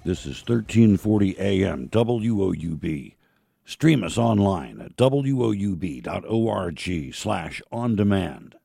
This is 1340 AM WOUB. Stream us online at woub.org/on-demand.